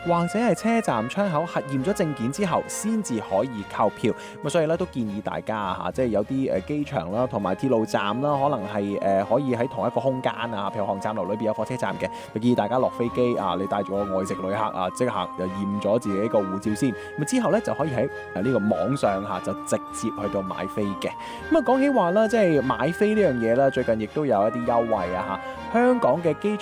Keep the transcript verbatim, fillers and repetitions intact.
或者係車站窗口核驗咗證件之後，先至可以購票。咁所以咧都建議大家啊嚇，即係有啲誒機場啦，同埋鐵路站啦，可能係誒可以喺同一個空間啊，譬如航站樓裏邊有火車站嘅，就建議大家落飛機啊，你帶住個外籍旅客啊，即刻就驗咗自己個護照先。咁之後咧就可以喺誒呢個網上嚇就直接去到買飛嘅。咁啊講起話啦，即係買飛呢樣嘢啦，最近亦都有一啲優惠啊嚇。香港嘅機場